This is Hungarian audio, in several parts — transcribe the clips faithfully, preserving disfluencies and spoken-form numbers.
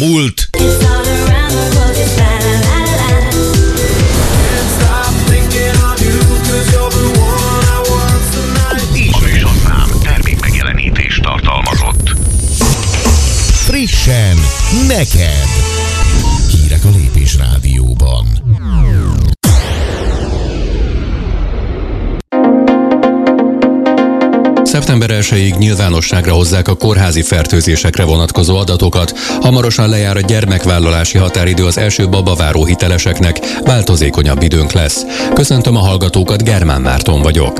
múlt. Tartalmazott. Frissen, neked. Hírek a Lépés Rádióban. szeptember elsejéig nyilvánosságra hozzák a kórházi fertőzésekre vonatkozó adatokat. Hamarosan lejár a gyermekvállalási határidő az első babaváró hiteleseknek, változékonyabb időnk lesz. Köszöntöm a hallgatókat, Germán Márton vagyok.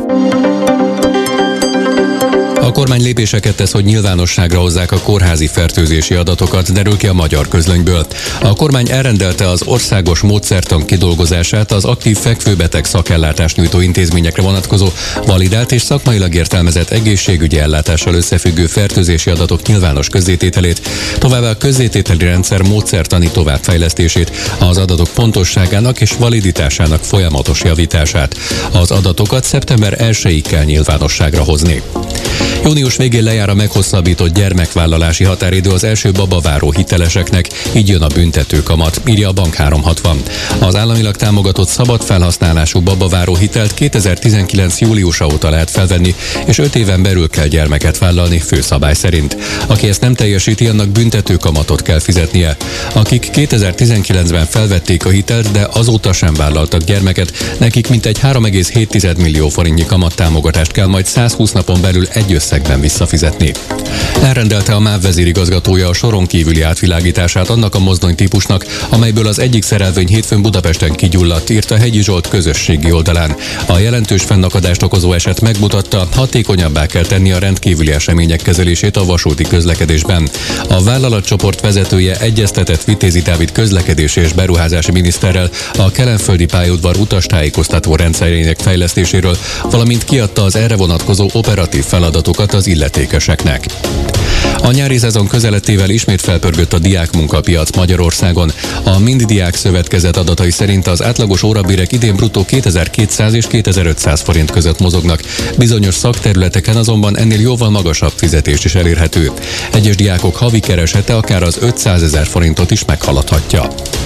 A kormány lépéseket tesz, hogy nyilvánosságra hozzák a kórházi fertőzési adatokat, derül ki a Magyar Közlönyből. A kormány elrendelte az országos módszertan kidolgozását az aktív fekvőbeteg szakellátást nyújtó intézményekre vonatkozó validált és szakmailag értelmezett egészségügyi ellátással összefüggő fertőzési adatok nyilvános közzétételét, továbbá a közzétételi rendszer módszertani továbbfejlesztését, az adatok pontosságának és validitásának folyamatos javítását. Az adatokat szeptember elsejéig kell nyilvánosságra hozni. Június végén lejár a meghosszabbított gyermekvállalási határidő az első babaváró hiteleseknek, így jön a büntetőkamat, írja a Bank háromszázhatvan. Az államilag támogatott szabad felhasználású babaváró hitelt kétezer-tizenkilenc júliusa óta lehet felvenni, és öt éven belül kell gyermeket vállalni főszabály szerint. Aki ezt nem teljesíti, annak büntetőkamatot kell fizetnie. Akik kétezer-tizenkilencben felvették a hitelt, de azóta sem vállaltak gyermeket, nekik mintegy három egész hét millió forintnyi kamattámogatást kell majd százhúsz napon belül egy összegben visszafizetni. Elrendelte a MÁV vezérigazgatója a soron kívüli átvilágítását annak a mozdonytípusnak, amelyből az egyik szerelvény hétfőn Budapesten kigyulladt, írta Hegyi Zsolt közösségi oldalán. A jelentős fennakadást okozó eset megmutatta, hatékonyabbá kell tenni a rendkívüli események kezelését a vasúti közlekedésben. A vállalatcsoport vezetője egyeztetett Vitézi Dávid közlekedési és beruházási miniszterrel a kelenföldi pályaudvar utastájékoztató rendszerének fejlesztéséről, valamint kiadta az erre vonatkozó operatív feladatokat az illetékeseknek. A nyári szezon közelettével ismét felpörgött a diákmunkapiac Magyarországon. A Mind Diák Szövetkezet adatai szerint az átlagos órabérek idén bruttó kétezer-kétszáz és kétezer-ötszáz forint között mozognak. Bizonyos szakterületeken azonban ennél jóval magasabb fizetés is elérhető. Egyes diákok havi keresete akár az ötszázezer forintot is meghaladhatja.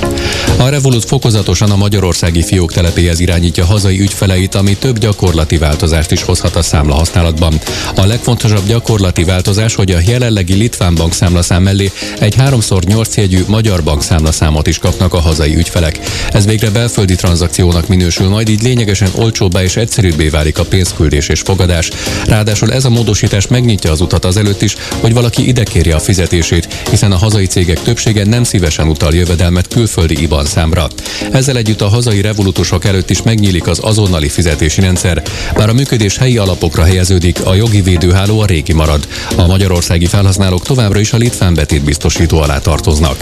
A Revolut fokozatosan a magyarországi fiók telepéhez irányítja hazai ügyfeleit, ami több gyakorlati változást is hozhat a számlahasználatban. A legfontosabb gyakorlati változás, hogy a jelenlegi litván bankszámlaszám mellé egy három nyolc jegyű magyar bankszámlaszámot is kapnak a hazai ügyfelek. Ez végre belföldi tranzakciónak minősül, majd így lényegesen olcsóbbá és egyszerűbbé válik a pénzküldés és fogadás. Ráadásul ez a módosítás megnyitja az utat azelőtt is, hogy valaki ide kérje a fizetését, hiszen a hazai cégek többsége nem szívesen utal jövedelmet külföldi i ban számra. Ezzel együtt a hazai revolutusok előtt is megnyílik az azonnali fizetési rendszer. Bár a működés helyi alapokra helyeződik, a jogi védőháló a régi marad. A magyarországi felhasználók továbbra is a litván betétbiztosító alá tartoznak.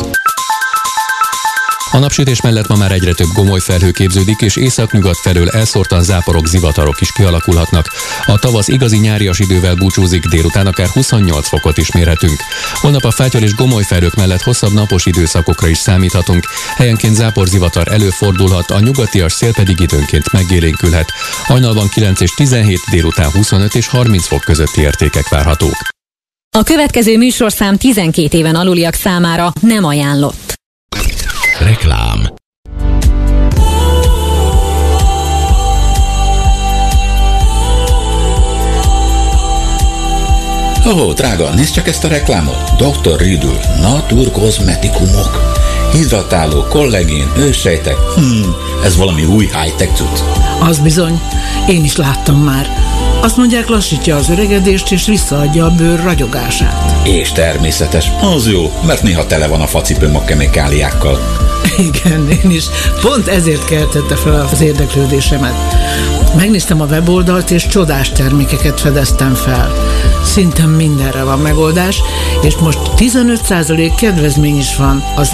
A napsütés mellett ma már egyre több gomoly felhő képződik, és északnyugat felől elszórtan záporok, zivatarok is kialakulhatnak. A tavasz igazi nyárias idővel búcsúzik, délután akár huszonnyolc fokot is mérhetünk. Holnap a fátyol és gomoly felhők mellett hosszabb napos időszakokra is számíthatunk. Helyenként záporzivatar előfordulhat, a nyugatias szél pedig időnként megélénkülhet. Hajnalban kilenc és tizenhét, délután huszonöt és harminc fok közötti értékek várhatók. A következő műsorszám tizenkét éven aluliak számára nem ajánlott. Reklám. Ó, oh, drága, nézd csak ezt a reklámot. doktor Riedl, Natur kozmetikumok. Hidratáló, kollagén, őssejtek. Hmm, ez valami új high-tech cucc. Az bizony, én is láttam már. Azt mondják, lassítja az öregedést és visszaadja a bőr ragyogását. És természetes, az jó, mert néha tele van a facipőm a kemikáliákkal. Igen, én is. Pont ezért keltette fel az érdeklődésemet. Megnéztem a weboldalt, és csodás termékeket fedeztem fel. Szinte mindenre van megoldás, és most tizenöt százalék kedvezmény is van az